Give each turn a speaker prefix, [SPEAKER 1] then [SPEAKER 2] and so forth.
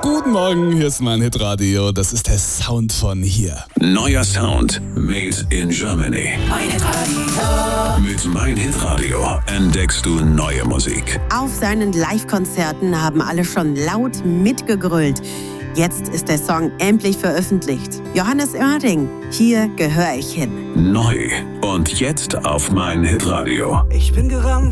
[SPEAKER 1] Guten Morgen, hier ist mein Hitradio. Das ist der Sound von hier.
[SPEAKER 2] Neuer Sound made in Germany.
[SPEAKER 3] Mein Hitradio.
[SPEAKER 2] Mit Mein Hitradio entdeckst du neue Musik.
[SPEAKER 4] Auf seinen Live-Konzerten haben alle schon laut mitgegrölt. Jetzt ist der Song endlich veröffentlicht. Johannes Oerding, hier gehöre ich hin.
[SPEAKER 2] Neu und jetzt auf Mein Hitradio.
[SPEAKER 3] Ich bin gerannt.